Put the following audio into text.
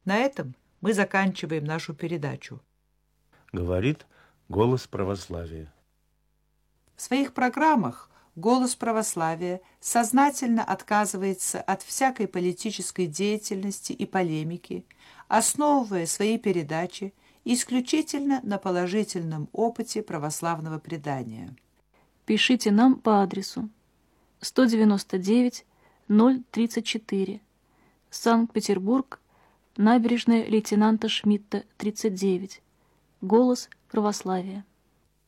На этом мы заканчиваем нашу передачу. Говорит «Голос православия». В своих программах «Голос православия» сознательно отказывается от всякой политической деятельности и полемики, основывая свои передачи исключительно на положительном опыте православного предания. Пишите нам по адресу 199-034, Санкт-Петербург, набережная лейтенанта Шмидта, 39. Голос православия.